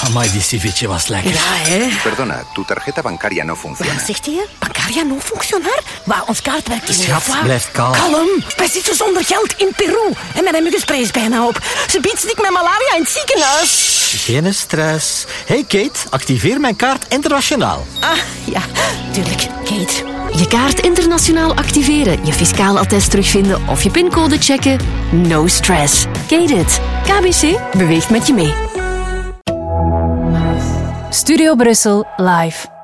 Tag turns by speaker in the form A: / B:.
A: Amai, die ceviche was lekker.
B: Ja, hè.
C: Perdona, tu tarjeta bancaria no funciona.
B: Wat zegt hij? Bancaria no functionar? Maar ons kaartwerk is
A: Schat,
B: niet.
A: blijf kalm.
B: Kalm. Wij zitten zonder geld in Peru. En mijn muggenspray is bijna op. Ze biedt ziek met malaria in het ziekenhuis.
A: Geen stress. Hey Kate, activeer mijn kaart internationaal.
B: Ah, ja. Tuurlijk, Kate.
D: Je kaart internationaal activeren, je fiscaal attest terugvinden of je pincode checken. No stress. Kate it. KBC beweegt met je mee.
E: Studio Brussel live.